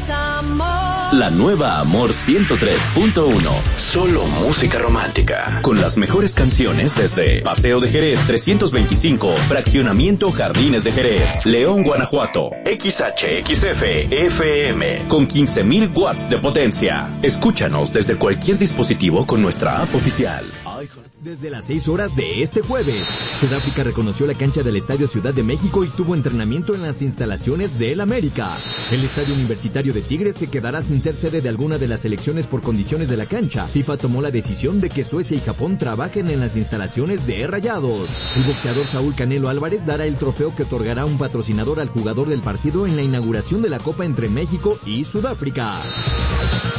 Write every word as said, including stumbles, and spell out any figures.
La nueva Amor ciento tres punto uno. Solo música romántica. Con las mejores canciones desde Paseo de Jerez trescientos veinticinco, Fraccionamiento Jardines de Jerez, León, Guanajuato. X H X F F M. Con quince mil watts de potencia. Escúchanos desde cualquier dispositivo con nuestra app oficial. Desde las seis horas de este jueves, Sudáfrica reconoció la cancha del Estadio Ciudad de México y tuvo entrenamiento en las instalaciones del América. El Estadio Universitario de Tigres se quedará sin ser sede de alguna de las selecciones por condiciones de la cancha. FIFA tomó la decisión de que Suecia y Japón trabajen en las instalaciones de Rayados. El boxeador Saúl Canelo Álvarez dará el trofeo que otorgará un patrocinador al jugador del partido en la inauguración de la Copa entre México y Sudáfrica.